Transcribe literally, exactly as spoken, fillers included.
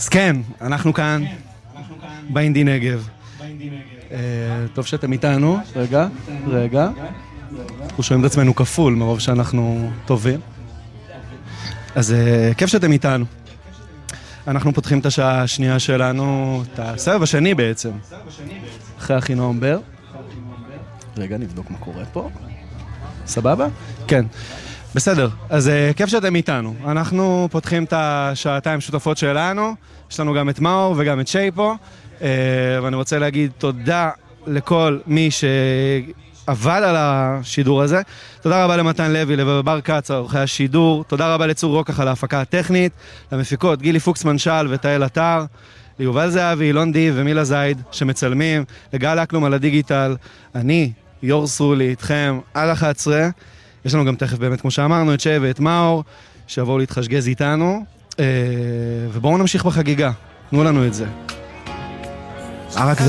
אז כן, אנחנו כאן, באינדי נגב. טוב שאתם איתנו, רגע, רגע. אנחנו שומעים את עצמנו כפול מרוב שאנחנו טובים. אז כיף שאתם איתנו. אנחנו פותחים את השעה השנייה שלנו, את הסבב השני בעצם. אחרי אחינועם בר. רגע, נבדוק מה קורה פה. סבבה? כן. בסדר, אז uh, כיף שאתם איתנו. אנחנו פותחים את השעתיים שותפות שלנו. יש לנו גם את מאור וגם את שי פה. Uh, ואני רוצה להגיד תודה לכל מי שעבד על השידור הזה. תודה רבה למתן לוי, לבר קץ, עורכי השידור. תודה רבה לצור רוקח על ההפקה הטכנית. למפיקות גילי פוקסמן של ותאל אתר. ליובל זהבי, אילון דיב ומילה זייד שמצלמים. לגל אקלום על הדיגיטל. אני, יור סרולי, איתכם עד אחת עשרה. יש לנו גם תכף באמת, כמו שאמרנו, את שי ואת מאור, שיבואו להתחשגז איתנו, ובואו נמשיך בחגיגה. תנו לנו את זה. ערק